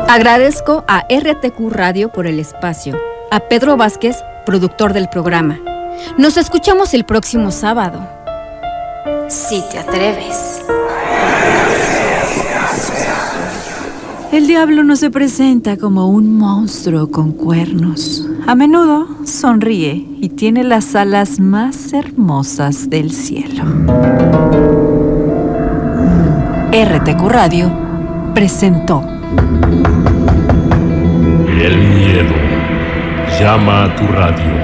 Agradezco a RTQ Radio por el espacio, a Pedro Vázquez, productor del programa. Nos escuchamos el próximo sábado. Si te atreves. El diablo no se presenta como un monstruo con cuernos. A menudo sonríe y tiene las alas más hermosas del cielo. RTQ Radio presentó. El miedo llama a tu radio.